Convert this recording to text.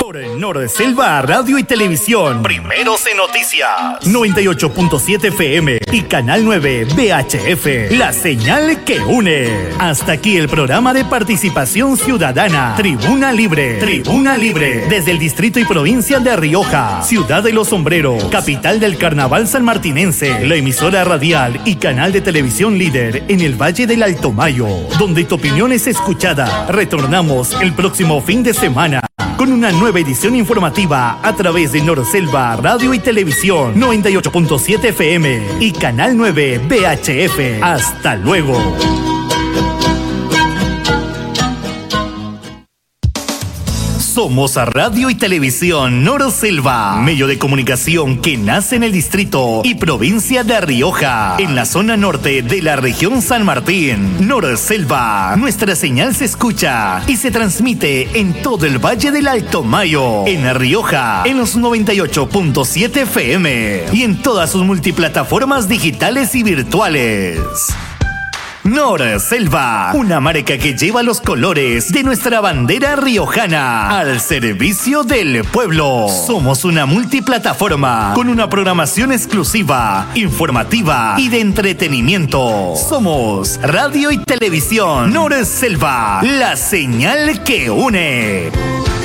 Por Norselva Radio y Televisión. Primeros en noticias. 98.7 FM y Canal 9 VHF. La señal que une. Hasta aquí el programa de participación ciudadana. Tribuna Libre. Tribuna Libre. Desde el distrito y provincia de Rioja. Ciudad de los Sombreros. Capital del Carnaval sanmartinense. La emisora radial y canal de televisión líder en el Valle del Alto Mayo. Donde tu opinión es escuchada. Retornamos el próximo fin de semana con una nueva edición informativa a través de Norselva Radio y Televisión 98.7 FM y Canal 9 VHF. Hasta luego. Somos a Radio y Televisión Norselva, medio de comunicación que nace en el distrito y provincia de Rioja, en la zona norte de la región San Martín. Norselva, nuestra señal se escucha y se transmite en todo el Valle del Alto Mayo, en Rioja, en los 98.7 FM y en todas sus multiplataformas digitales y virtuales. Norselva, una marca que lleva los colores de nuestra bandera riojana al servicio del pueblo. Somos una multiplataforma con una programación exclusiva, informativa y de entretenimiento. Somos Radio y Televisión Norselva, la señal que une.